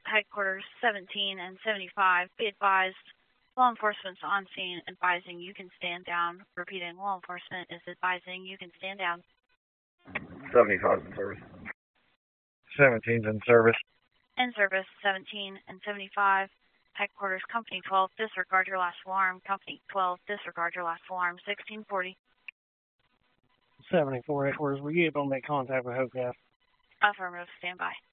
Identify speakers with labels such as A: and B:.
A: Headquarters 17 and 75, be advised, law enforcement's on scene advising you can stand down. Repeating, law enforcement is advising you can stand down.
B: 75's in service.
C: 17's in service.
A: In service, 17 and 75. Headquarters, Company 12, disregard your last alarm. Company 12, disregard your last alarm. 1640.
D: 74 headquarters, were you able to make contact with HOCAF?
A: Affirmative, stand by.